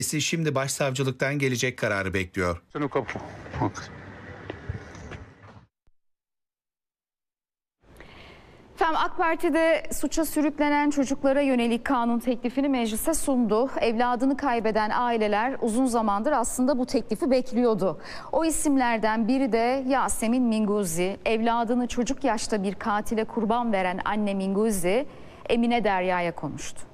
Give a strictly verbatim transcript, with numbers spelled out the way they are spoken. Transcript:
Şimdi başsavcılıktan gelecek kararı bekliyor. Efendim, AK Parti'de suça sürüklenen çocuklara yönelik kanun teklifini meclise sundu. Evladını kaybeden aileler uzun zamandır aslında bu teklifi bekliyordu. O isimlerden biri de Yasemin Minguzi. Evladını çocuk yaşta bir katile kurban veren anne Minguzi, Emine Derya'ya konuştu.